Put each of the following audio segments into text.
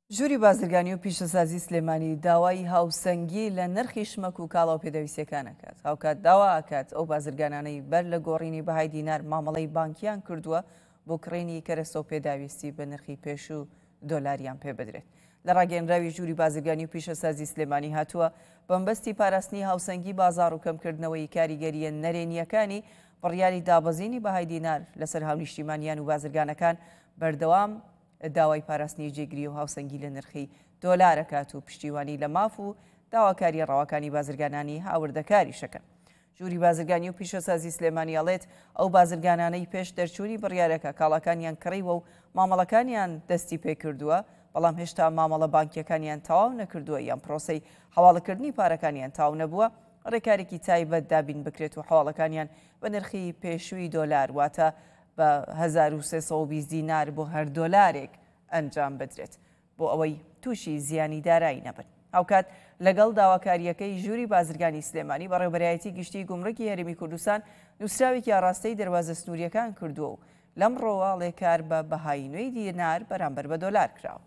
ژووری بازرگانی و پیشەسازی سلێمانی داوای هاوسەنگی لە نرخی شمەک و کاڵاو پێدەویستەکان ئەکات. هاوکات داوا ئەکات ئەو بازرگانانەی بەر لە گۆڕینی بەهای دینار مامەڵەی بانکیان کردووە بۆ کڕینی کەرەستە و پێداویستی بە نرخی پێش و دۆلاریان پێ بدرێت. لە ڕاگەیەنراوی ژووری بازرگانی و پیشەسازی سلێمانی هاتووە بەمبەستی پاراستنی هاوسەنگی بازار و کەمکردنەوەی کاریگەریە نەرێنیەکانی بڕیاری دابەزینی بەهای دینار لەسەر هاونیشتیمانیان و بازرگانەکان بەردەوام داوای پاراستنی جێگیری و هاوسەنگی لە نرخی دۆلارەکات و پشتیوانی لە ماف و داواکاری ڕەواکانی بازرگانانی هاوردەکاری شەکەن. ژووری بازرگانی و پیشەسازی سلێمانی ئەڵێت ئەو بازرگانانەی پێش دەرچوونی بڕیارەکە کاڵاکانیان کڕیوە و مامەڵەکانیان دەستی پێ کردووە، بەڵام هێشتا مامەڵە بانکیەکانیان تەواو نەکردووە یان پرۆسەی هەواڵەکردنی پارەکانیان تاو نەبووە، ڕێکارێکی تایبەت دابین بکرێت و حواڵەکانیان بە نرخی پێشووی دۆلار واتە بە 1320 دینار بۆ هەر دۆلارێک ئەنجام بدرێت بۆ ئەوەی تووشی زیانی دارایی نەبن. هاوکات لەگەڵ داواکاریەکەی ژووری بازرگانی سلێمانی بەڕێوەبەرایەتی گشتی گومڕێکی هەرێمی کوردستان نووسراوێکی ئاڕاستەی دەواازە سنووریەکان کردووە و لەم ڕۆواڵێ کار بە بەهای نوێی دینار بەرامبەر بە دۆلار کراوە.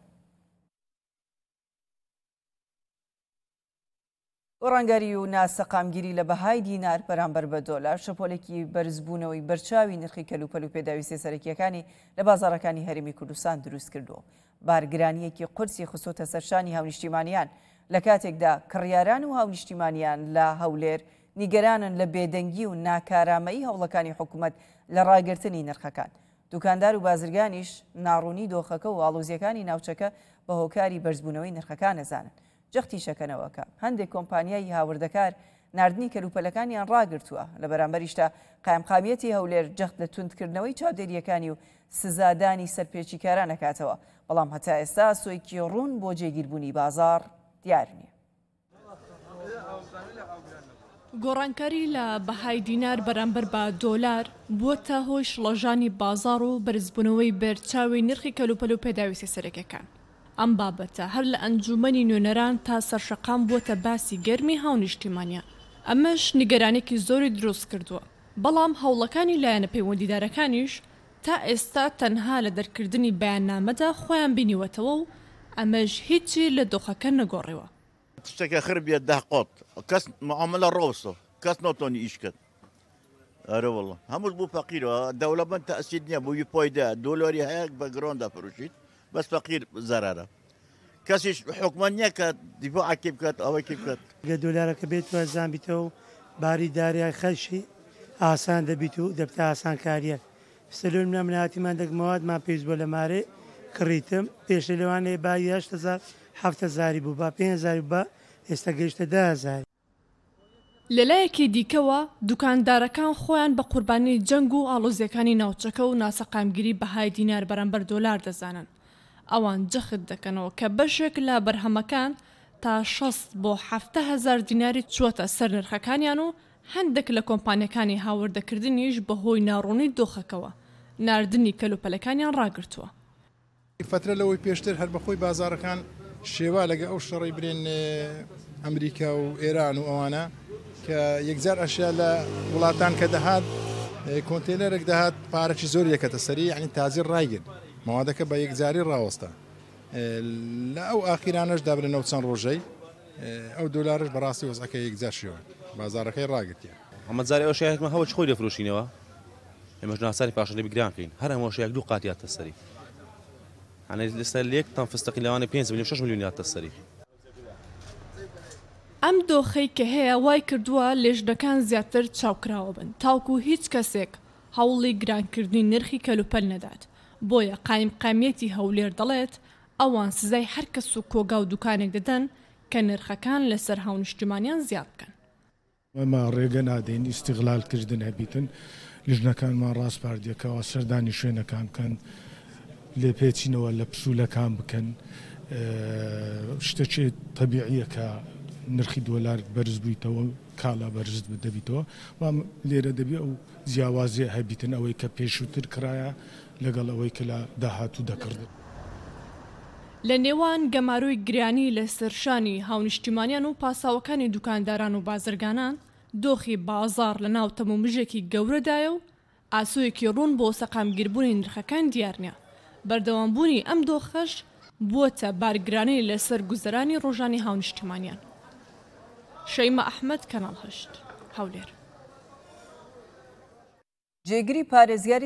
گۆڕانگاری و ناسەقامگیری لە بەهای دینار بەرامبەر بە دۆلار شەپۆلێکی بەرزبوونەوەی بەرچاوی نرخی کەلوپەل و پێداویستی سەرەکیەکانی لە بازاڕەکانی هەرێمی کوردستان دروست کردووە. بارگرانیەکی قورسی خسۆتە سەرشانی هاونیشتیمانیان لە کاتێکدا کڕیاران و هاونیشتیمانیان لە هەولێر نیگەرانن لە بێدەنگی و ناکارامەیی هەوڵەکانی حکوومەت لە ڕاگررتنی نرخەکان. دوکاندار و بازرگانیش ناڕوونی دۆخەکە و ئاڵۆزیەکانی ناوچەکە بە هۆکاری بەرزبوونەوەی نرخەکان ئەزانن. جەختی شەکەنەوەکە هەندێک کۆمپانیای هاوردەکار نردنی کەلوپەلەکانیان ڕاگرتووە، لە بەرامبەریشتا قایمقامیەتی هەولێر جەخت لە توندکردنەوەی چاودێریەکانی و سزادانی سەرپێچیکاران ئەکاتەوە، بەڵام هەتا ئێستا سۆیکی ڕوون بۆ جێگیربوونی بازار دیار نییە. گۆڕانکاری لە بەهای دینار بەرامبەر بە دۆلار بووە هۆی شڵەژانی بازار و بەرزبوونەوەی بەرچاوی نرخی کەلوپەل و پێداویستی سەرەکیەکان. ئەم بابەتە هەر لە ئەنجومەنی نوێنەران تا سەرشەقام بووە باسی گەرمی هاونیشتیمانیە. ئەمەش نیگەرانێکی زۆری دروست کردووە، بەڵام هەوڵەکانی لایەنە پەیوەندیدارەکانیش تا ئێستا تەنها لە دەرکردنی بەیاننامەدا خۆیان بینیوەتەوە و ئەمەش هیچی لە دۆخەکە نەگۆڕیوە. تشتێکە خربیە ده قۆت کەس معاملە ڕۆوسە کەس نۆتۆنی ئیش کرد. ئەرە وەڵڵا هەموو بوو فەقیرەوە دەوڵەمەند تەئسید نییە بووی پۆیدا دۆلاری هەیە بە گرۆندا فروشیت بەس فەقیر زەرارە. کەسیش حکومە نییە کە دیفاعی بکات ئەوەی بکات. گە دۆلارەکە بێت وەرزان بیتەوە و باری داریای خەلشی ئاسان دەبیت و دەبتە ئاسانکاریە. سەلۆ منە مناتیمان دەگمەوەاتمان پێویست بۆ لە مارێ کڕیتم پێش لەوانەیە با 7,000 بوو با 5,000 بە ئێستا گەیشتە 10,000. لەلایەکی دیکەوە دوکاندارەکان خۆیان بە قوربانی جەنگ و ئاڵۆزیەکانی ناوچەکە و ناسەقامگیری بەهای دینار بەرامبەر دۆلار دەزانن. ئەوان جەخت دەکەنەوە کە بەشێک لە بەرهەمەکان تا 6 بۆ 7,000 دیناری چوەتە سەر نرخەکانیان و هەندێک لە کۆمپانیەکانی هاوردەکردنیش بەهۆی ناڕوونی دۆخەکەوە ناردنی کەلوپەلەکانیان ڕاگرتووە. فترە لەوەی پێشتر هەر بەخۆی بازارەکان شێوا لەگە ئەو شەڕی برێن ئەمریکا و ئێران و ئەوانە کە یەکجار ئەشیا لە وڵاتان کە دەهات کۆنتێنەرێک دەهات پارەی زۆر یەکەتە سەری یعنی تازی ڕایگرن ماوادەکە بە یەکجاری ڕاوەستە لە ئەو ئاخیرانەش دابرێنەوە چەند ڕۆژەی ئەو دۆلارش بەڕاستی وەزەکە یەکجار شێوە بازارەکەی ڕاگرتیە. ئەمە جارێ ئەو شایەکمە هەوڵ خۆی دەفرۆشینەوە ئێمەش ناساری پاشەی بگرانکەین هەر هەموو شەیەک دوو قاتیاتە سەری هەنێ لەسەر لێک تام فستەقی لەوانە 5 ملیۆن 6 ملیۆن یاتە سەری. ئەم دۆخەی کە هەیە وای کردووە لێژنەکان زیاتر چاوکراوە بن تاوکو هیچ کەسێک هەوڵی گرانکردنی نرخی کەلوپەل نەدات. بۆیە قایمقامیەتی هەولێر دەڵێت ئەوان سزای هەر کەس و کۆگا و دوکانێک دەدەن کە نرخەکان لەسەر هاونیشتیمانیان زیاد بکەن. ئەمە ڕێگە نادەین ئیستیغلالکردن هەبیتن لیژنەکانمان ڕاستپاردیەکەەوە سەردانی شوێنەکان بکەن لێ پێچینەوە لە پسوولەکان بکەن شتێکی تەبیعیە کە نرخی دۆلار بەرز بوویتەوە کاڵا بەرز دەبیتەوە وام لێرە دەبێ ئەو جیاوازێ هەبیتن ئەوەی کە پێشووتر کرایە لەگەڵ ئەوەی کە لە داهاتوو دەکردن. لە نێوان گەماروی گرانی لە سەرشانی هاونیشتیمانیان و پاساوەکانی دوکانداران و بازرگانان دۆخی بازار لە ناو تەمومژێکی گەورەدایە و ئاسوویەکی ڕوون بۆ سەقامگیربوونی نرخەکان دیار نییە. بەردەوامبوونی ئەم دۆخەش بووەتە بارگرانەی لەسەر گوزەرانی ڕۆژانی هاونیشتمانیان. شەیمە ئەحمەد، کەناڵ 8 هەولێر. جێگیری پارێزگاری